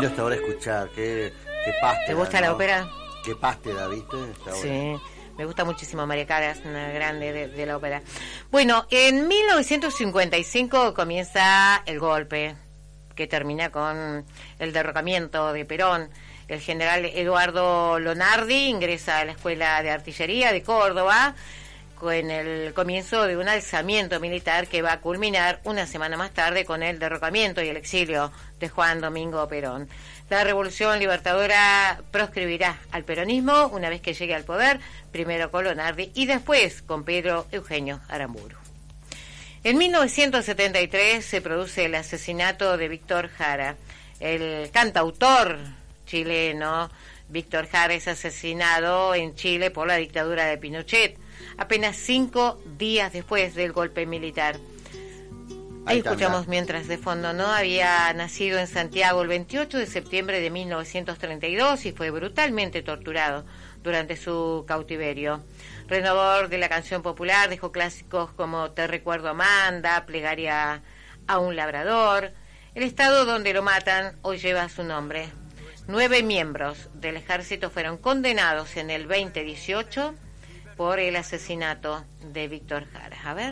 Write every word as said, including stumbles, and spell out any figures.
lindo esta hora escuchar, qué, qué pasta. ¿Te gusta, ¿no?, la ópera? Qué pasta, ¿viste? Esta hora. Sí, me gusta muchísimo María Cara, es una grande de, de la ópera. Bueno, en mil novecientos cincuenta y cinco comienza el golpe, que termina con el derrocamiento de Perón. El general Eduardo Lonardi ingresa a la Escuela de Artillería de Córdoba con el comienzo de un alzamiento militar que va a culminar una semana más tarde con el derrocamiento y el exilio de Juan Domingo Perón. La Revolución Libertadora proscribirá al peronismo una vez que llegue al poder, primero con Lonardi y después con Pedro Eugenio Aramburu. En mil novecientos setenta y tres se produce el asesinato de Víctor Jara. El cantautor chileno Víctor Jara es asesinado en Chile por la dictadura de Pinochet, apenas cinco días después del golpe militar. Ahí escuchamos mientras de fondo, ¿no? Había nacido en Santiago el veintiocho de septiembre de mil novecientos treinta y dos y fue brutalmente torturado durante su cautiverio. Renovador de la canción popular, dejó clásicos como Te recuerdo Amanda, Plegaria a un labrador. El estado donde lo matan hoy lleva su nombre. Nueve miembros del ejército fueron condenados en el veinte dieciocho por el asesinato de Víctor Jara. A ver.